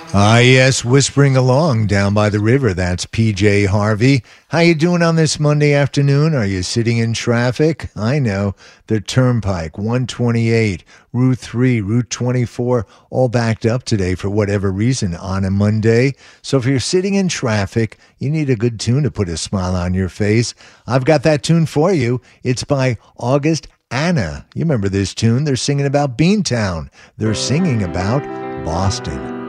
Yes, whispering along down by the river. That's PJ Harvey. How you doing on this Monday afternoon? Are you sitting in traffic? I know. The Turnpike, 128, Route 3, Route 24, all backed up today for whatever reason on a Monday. So if you're sitting in traffic, you need a good tune to put a smile on your face. I've got that tune for you. It's by August Anna. You remember this tune? They're singing about Beantown. They're singing about Boston.